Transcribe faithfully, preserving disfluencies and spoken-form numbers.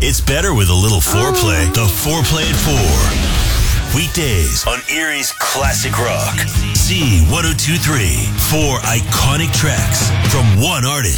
It's better with a little foreplay. The Foreplay at four. Weekdays on Erie's Classic Rock. Z one oh two three. Four iconic tracks from one artist.